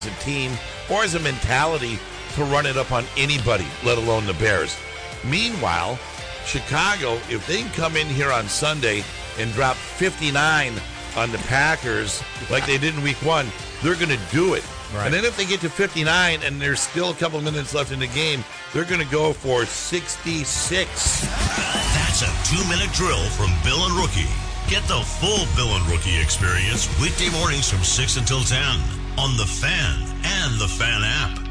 a team or as a mentality to run it up on anybody, let alone the Bears. Meanwhile, Chicago, if they can come in here on Sunday and drop 59 on the Packers like they did in week 1, they're going to do it. Right. And then if they get to 59 and there's still a couple minutes left in the game, they're going to go for 66. That's a 2-minute drill from Bill and Rookie. Get the full Bill and Rookie experience weekday mornings from 6 until 10 on The Fan and The Fan app.